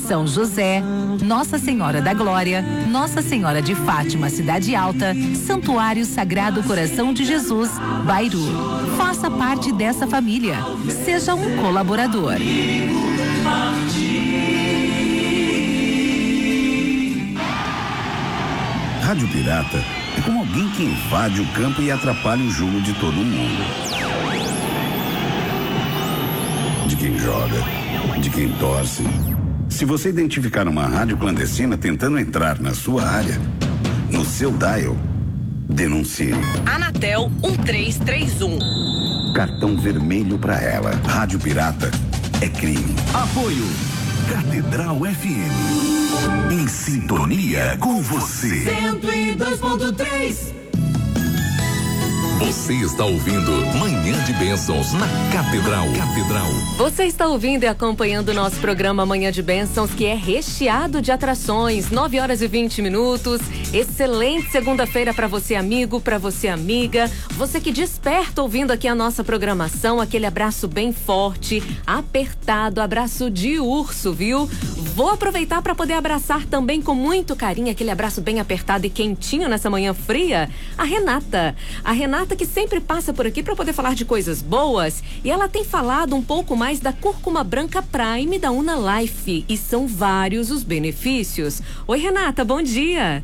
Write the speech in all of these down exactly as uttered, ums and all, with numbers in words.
São José, Nossa Senhora da Glória, Nossa Senhora de Fátima, Cidade Alta, Santuário Sagrado Coração de Jesus, Bairu. Faça parte dessa família. Seja um colaborador. Rádio Pirata é como alguém que invade o campo e atrapalha o jogo de todo mundo. De quem joga, de quem torce. Se você identificar uma rádio clandestina tentando entrar na sua área, no seu dial, denuncie. Anatel um três três um. Cartão vermelho pra ela. Rádio Pirata é crime. Apoio Catedral F M. Em sintonia com você. cento e dois ponto três. Você está ouvindo Manhã de Bênçãos na Catedral. Catedral. Você está ouvindo e acompanhando o nosso programa Manhã de Bênçãos, que é recheado de atrações. nove horas e vinte minutos. Excelente segunda-feira para você, amigo, para você, amiga. Você que desperta ouvindo aqui a nossa programação. Aquele abraço bem forte, apertado, abraço de urso, viu? Vou aproveitar para poder abraçar também com muito carinho, aquele abraço bem apertado e quentinho nessa manhã fria, a Renata. A Renata que sempre passa por aqui para poder falar de coisas boas, e ela tem falado um pouco mais da cúrcuma branca Prime da Unalife, e são vários os benefícios. Oi, Renata, bom dia.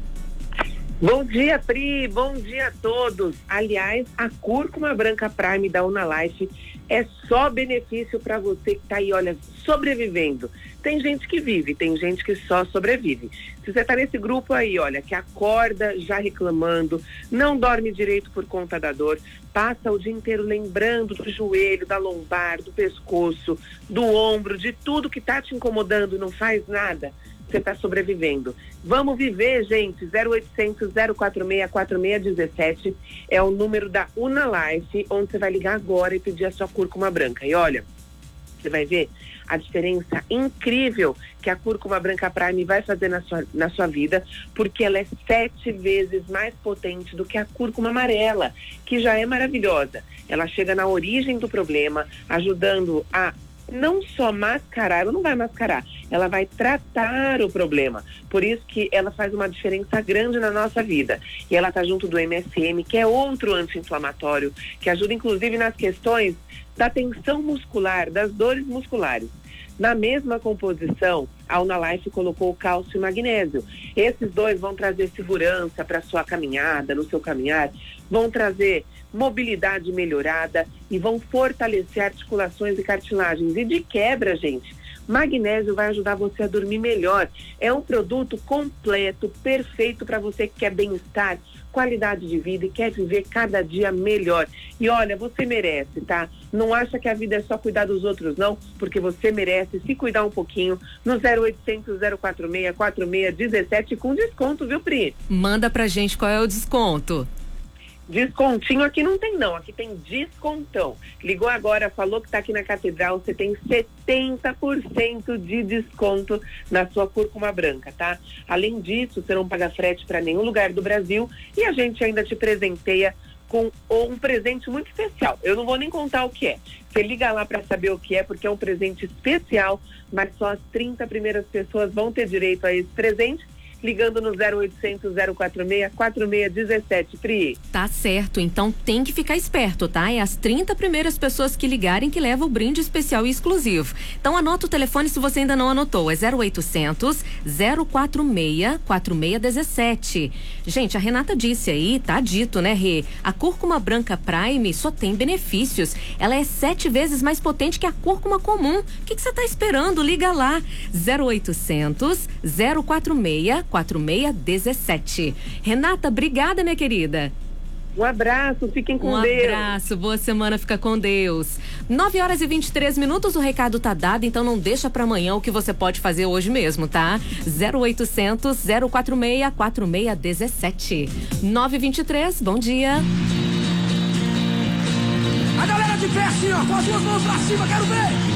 Bom dia, Pri, bom dia a todos. Aliás, a cúrcuma branca Prime da Unalife é só benefício para você que tá aí, olha, sobrevivendo. Tem gente que vive, tem gente que só sobrevive. Se você tá nesse grupo aí, olha, que acorda já reclamando, não dorme direito por conta da dor, passa o dia inteiro lembrando do joelho, da lombar, do pescoço, do ombro, de tudo que tá te incomodando, não faz nada, você tá sobrevivendo. Vamos viver, gente. zero oitocentos, zero quatro seis, quatro seis um sete é o número da Unalife, onde você vai ligar agora e pedir a sua cúrcuma branca. E olha, você vai ver a diferença incrível que a cúrcuma branca Prime vai fazer na sua, na sua vida, porque ela é sete vezes mais potente do que a cúrcuma amarela, que já é maravilhosa. Ela chega na origem do problema, ajudando a não só mascarar, ela não vai mascarar, ela vai tratar o problema. Por isso que ela faz uma diferença grande na nossa vida. E ela está junto do M S M, que é outro anti-inflamatório, que ajuda inclusive nas questões da tensão muscular, das dores musculares. Na mesma composição, a Unalife colocou o cálcio e magnésio. Esses dois vão trazer segurança para a sua caminhada, no seu caminhar, vão trazer mobilidade melhorada e vão fortalecer articulações e cartilagens. E de quebra, gente, magnésio vai ajudar você a dormir melhor. É um produto completo, perfeito para você que quer bem-estar, qualidade de vida e quer viver cada dia melhor. E olha, você merece, tá? Não acha que a vida é só cuidar dos outros, não, porque você merece se cuidar um pouquinho no zero oitocentos, zero quatro seis, quatro seis um sete com desconto, viu, Pri? Manda pra gente qual é o desconto. Descontinho aqui não tem não, aqui tem descontão. Ligou agora, falou que tá aqui na Catedral, você tem setenta por cento de desconto na sua cúrcuma branca, tá? Além disso, você não paga frete para nenhum lugar do Brasil e a gente ainda te presenteia com um presente muito especial. Eu não vou nem contar o que é. Você liga lá para saber o que é, porque é um presente especial, mas só as trinta primeiras pessoas vão ter direito a esse presente, ligando no zero oitocentos, zero quatro seis, quatro seis um sete, Pri. Tá certo, então tem que ficar esperto, tá? É as trinta primeiras pessoas que ligarem que levam o brinde especial e exclusivo. Então anota o telefone se você ainda não anotou, é zero oitocentos, zero quatro seis, quatro seis um sete. Gente, a Renata disse aí, tá dito, né, Rê? A cúrcuma branca Prime só tem benefícios. Ela é sete vezes mais potente que a cúrcuma comum. O que você tá esperando? Liga lá, zero oitocentos, zero quatro seis, quatro seis um sete. Renata, obrigada, minha querida. Um abraço, fiquem com um Deus. Um abraço, boa semana, fica com Deus. nove horas e vinte e três minutos, o recado tá dado, então não deixa pra amanhã o que você pode fazer hoje mesmo, tá? zero oitocentos, zero quatro seis, quatro seis um sete. nove e vinte e três, bom dia. A galera de pé assim, ó, com as duas mãos pra cima, quero ver.